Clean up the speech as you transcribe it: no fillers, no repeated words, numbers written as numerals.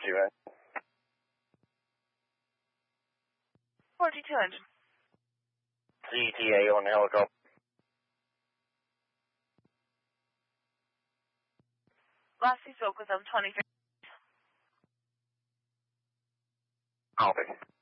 man. 42 engine. CTA on the helicopter. Last we spoke with them, 23. Copy.